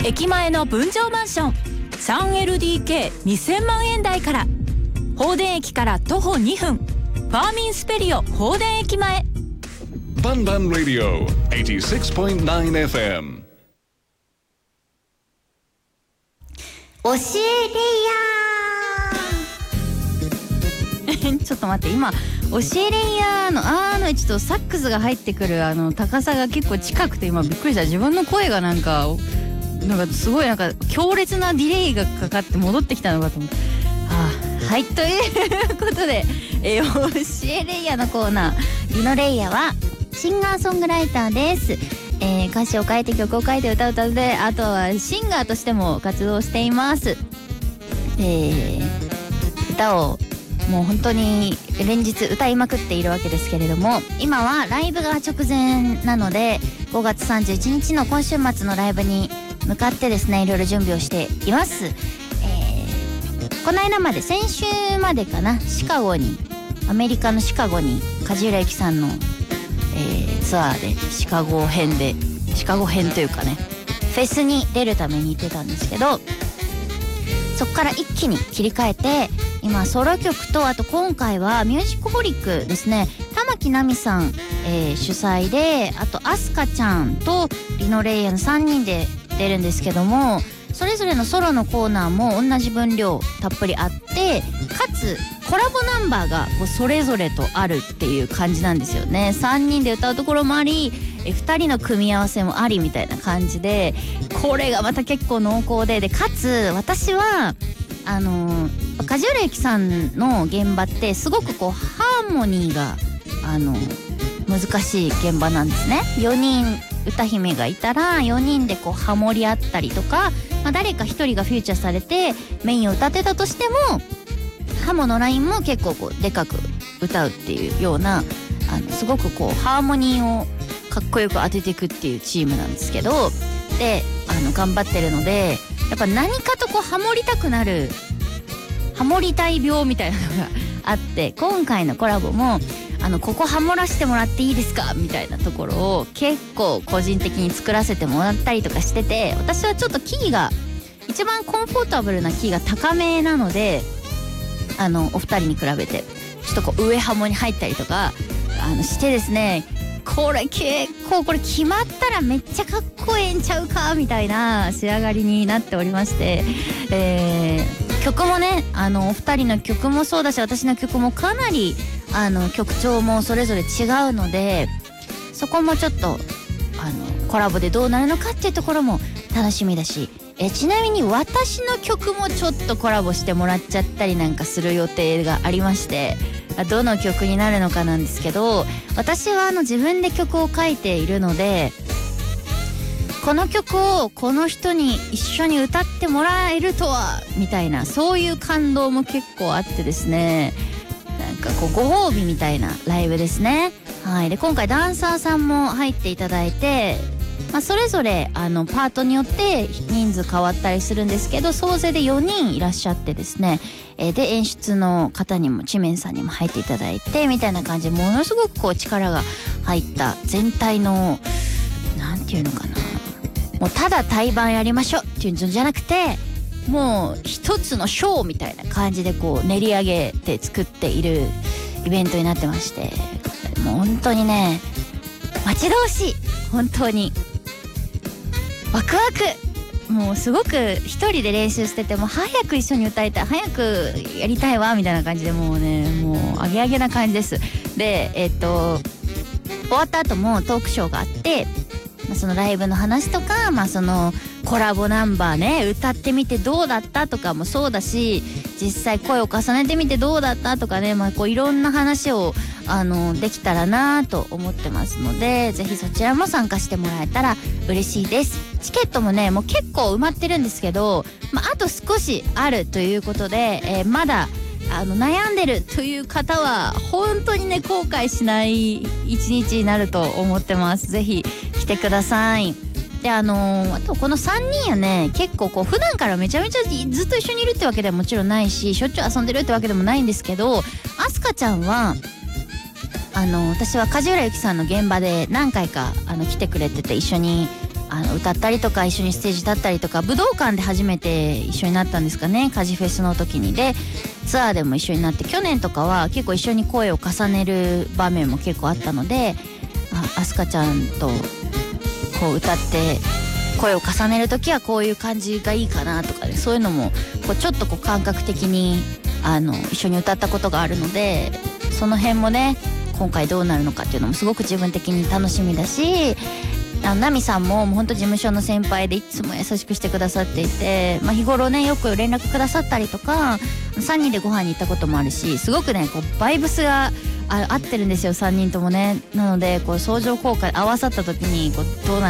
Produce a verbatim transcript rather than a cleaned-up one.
駅前の分譲マンション スリーエルディーケーにせんまんえん台から。放電駅から徒歩にふん、ファーミンスペリオ放電駅前。 バンバンラディオ はちじゅうろくてんきゅうエフエム。 教えレイヤーちょっと待って、今教えレイヤーのあーのちょっとサックスが入ってくるあの高さが結構近くて今びっくりした。自分の声がなんかなんかすごいなんか強烈なディレイがかかって戻ってきたのかと思って、はあ、はいということで、えー、教えレイヤーのコーナー。リノレイヤーはシンガーソングライターです。えー、歌詞を書いて曲を書いて歌う歌うで、あとはシンガーとしても活動しています。えー、歌をもう本当に連日歌いまくっているわけですけれども、今はライブが直前なのでごがつさんじゅういちにちの今週末のライブに向かってですね、いろいろ準備をしています。えー、この間まで先週までかな、シカゴにアメリカのシカゴに梶浦由記さんのえー、ツアーでシカゴ編でシカゴ編というかね、フェスに出るために行ってたんですけど、そこから一気に切り替えて今ソロ曲と、あと今回はミュージックホリックですね、玉木奈美さん、えー、主催で、あとアスカちゃんとリノレイヤーのさんにんで出るんですけども、それぞれのソロのコーナーも同じ分量たっぷりあって、かつコラボナンバーがこうそれぞれとあるっていう感じなんですよね。さんにんで歌うところもあり、えふたりの組み合わせもありみたいな感じで、これがまた結構濃厚で、でかつ私はあのー、梶浦由記さんの現場ってすごくこうハーモニーがあの難しい現場なんですね。よにん歌姫がいたらよにんでこうハモり合ったりとか、まあ、誰かひとりがフューチャーされてメインを歌ってたとしても、ハモのラインも結構こうでかく歌うっていうような、あのすごくこうハーモニーをかっこよく当てていくっていうチームなんですけど、であの頑張ってるので、やっぱ何かとこうハモりたくなる、ハモりたい病みたいなのがあって、今回のコラボもあのここハモらせてもらっていいですかみたいなところを結構個人的に作らせてもらったりとかしてて、私はちょっとキーが一番コンフォータブルなキーが高めなので、あのお二人に比べてちょっとこう上ハモに入ったりとかあのしてですね、これ結構これ決まったらめっちゃかっこええんちゃうかみたいな仕上がりになっておりまして、えー、曲もね、あのお二人の曲もそうだし、私の曲もかなりあの曲調もそれぞれ違うので、そこもちょっとあのコラボでどうなるのかっていうところも楽しみだし、えちなみに私の曲もちょっとコラボしてもらっちゃったりなんかする予定がありまして、どの曲になるのかなんですけど、私はあの自分で曲を書いているので、この曲をこの人に一緒に歌ってもらえるとはみたいな、そういう感動も結構あってですね、なんかこうご褒美みたいなライブですね。はい。で今回ダンサーさんも入っていただいて、まあ、それぞれあのパートによって人数変わったりするんですけど、総勢でよにんいらっしゃってですね、えー、で演出の方にも知面さんにも入っていただいてみたいな感じで、ものすごくこう力が入った全体のなんていうのかな、もうただ対バンやりましょうっていうんじゃなくて、もう一つのショーみたいな感じでこう練り上げて作っているイベントになってまして、もう本当にね待ち遠しい、本当にワクワク、もうすごく一人で練習してても早く一緒に歌いたい、早くやりたいわみたいな感じで、もうねもうアゲアゲな感じです。でえっと終わった後もトークショーがあって、まあ、そのライブの話とか、まあそのコラボナンバーね歌ってみてどうだったとかもそうだし、実際声を重ねてみてどうだったとかね、まあこういろんな話をあのできたらなと思ってますので、ぜひそちらも参加してもらえたら嬉しいです。チケットもねもう結構埋まってるんですけど、まあ、あと少しあるということで、えー、まだあの悩んでるという方は本当にね後悔しない一日になると思ってます。ぜひ来てください。であのー、あとこのさんにんはね結構こう普段からめちゃめちゃずっと一緒にいるってわけではもちろんないし、しょっちゅう遊んでるってわけでもないんですけど、アスカちゃんはあの私は梶浦由記さんの現場で何回かあの来てくれてて、一緒にあの歌ったりとか一緒にステージ立ったりとか、武道館で初めて一緒になったんですかね、カジフェスの時に。でツアーでも一緒になって、去年とかは結構一緒に声を重ねる場面も結構あったので、あ、アスカちゃんとこう歌って声を重ねる時はこういう感じがいいかなとかで、そういうのもこうちょっとこう感覚的にあの一緒に歌ったことがあるので、その辺もね今回どうなるのかっていうのもすごく自分的に楽しみだし、あのナミさんももうほんと事務所の先輩でいつも優しくしてくださっていて、まあ、日頃ねよく連絡くださったりとか、さんにんでご飯に行ったこともあるし、すごくねこうバイブスがあ合ってるんですよ、さんにんともね。なのでこう相乗効果合わさった時にこうどうなる